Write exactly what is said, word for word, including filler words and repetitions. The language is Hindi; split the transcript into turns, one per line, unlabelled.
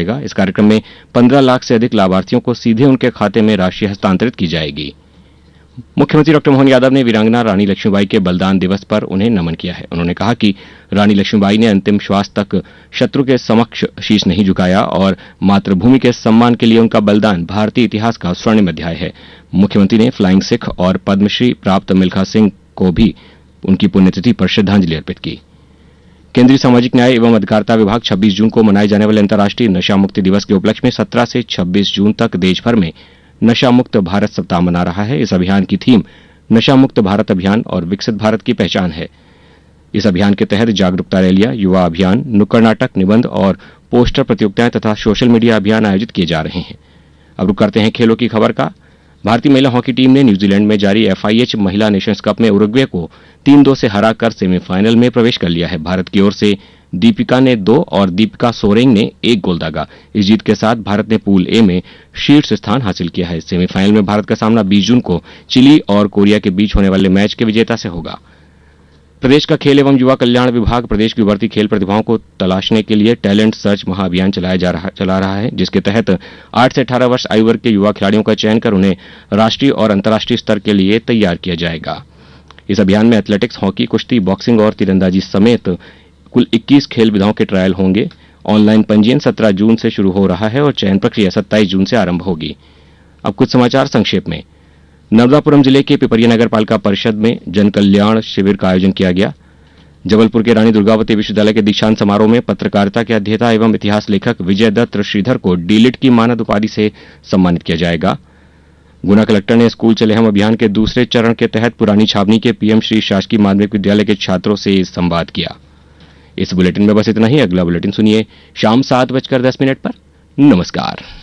जाएगा। इस कार्यक्रम में पंद्रह लाख से अधिक लाभार्थियों को सीधे उनके खाते में राशि हस्तांतरित की जाएगी। मुख्यमंत्री डॉक्टर मोहन यादव ने वीरांगना रानी लक्ष्मीबाई के बलिदान दिवस पर उन्हें नमन किया है। उन्होंने कहा कि रानी लक्ष्मीबाई ने अंतिम श्वास तक शत्रु के समक्ष शीश नहीं झुकाया और मातृभूमि के सम्मान के लिए उनका बलिदान भारतीय इतिहास का स्वर्णिम अध्याय है। मुख्यमंत्री ने फ्लाइंग सिख और पद्मश्री प्राप्त मिल्खा सिंह को भी उनकी पुण्यतिथि पर श्रद्धांजलि अर्पित की। केंद्रीय सामाजिक न्याय एवं अधिकारिता विभाग छब्बीस जून को मनाए जाने वाले अंतर्राष्ट्रीय नशा मुक्ति दिवस के उपलक्ष्य में सत्रह से छब्बीस जून तक देश भर में नशा मुक्त भारत सप्ताह मना रहा है। इस अभियान की थीम नशा मुक्त भारत अभियान और विकसित भारत की पहचान है। इस अभियान के तहत जागरूकता रैलियां, युवा अभियान, नुक्कड़ नाटक, निबंध और पोस्टर प्रतियोगिताएं तथा सोशल मीडिया अभियान आयोजित किए जा रहे हैं। अब रुक करते हैं खेलों की खबर का। भारतीय महिला हॉकी टीम ने न्यूजीलैंड में जारी एफआईएच महिला नेशंस कप में उरुग्वे को तीन दो से हराकर सेमीफाइनल में प्रवेश कर लिया है। भारत की ओर से दीपिका ने दो और दीपिका सोरेंग ने एक गोल दागा। इस जीत के साथ भारत ने पूल ए में शीर्ष स्थान हासिल किया है। सेमीफाइनल में भारत का सामना बीस जून को चिली और कोरिया के बीच होने वाले मैच के विजेता से होगा। प्रदेश का खेल एवं युवा कल्याण विभाग प्रदेश की उभरती खेल प्रतिभाओं को तलाशने के लिए टैलेंट सर्च महाअभियान चलाया जा रहा चला रहा है, जिसके तहत आठ से अठारह वर्ष आयु वर्ग के युवा खिलाड़ियों का चयन कर उन्हें राष्ट्रीय और अंतर्राष्ट्रीय स्तर के लिए तैयार किया जाएगा। इस अभियान में एथलेटिक्स, हॉकी, कुश्ती, बॉक्सिंग और तीरंदाजी समेत कुल इक्कीस खेल विधाओं के ट्रायल होंगे। ऑनलाइन पंजीयन सत्रह जून से शुरू हो रहा है और चयन प्रक्रिया सत्ताईस जून से आरंभ होगी। अब कुछ समाचार संक्षेप में। नर्मदापुरम जिले के पिपरिया नगर पालिका परिषद में जन कल्याण शिविर का आयोजन किया गया। जबलपुर के रानी दुर्गावती विश्वविद्यालय के दीक्षांत समारोह में पत्रकारिता के अध्येता एवं इतिहास लेखक विजय दत्त श्रीधर को डीलिट की मानद उपाधि से सम्मानित किया जाएगा। गुना कलेक्टर ने स्कूल चले हम अभियान के दूसरे चरण के तहत पुरानी छावनी के पीएम श्री शासकीय माध्यमिक विद्यालय के छात्रों से संवाद किया। इस बुलेटिन में बस इतना ही। अगला बुलेटिन सुनिए शाम सात बजकर दस मिनट पर। नमस्कार।